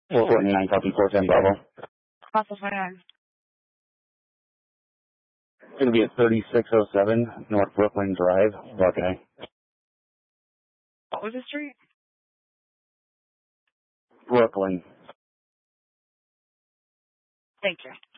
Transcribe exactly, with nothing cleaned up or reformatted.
four forty-nine, copy four ten Bravo. Possible forty-nine. It's going to be at thirty-six oh seven North Brooklyn Drive, Buckeye. What was the street? Brooklyn. Thank you.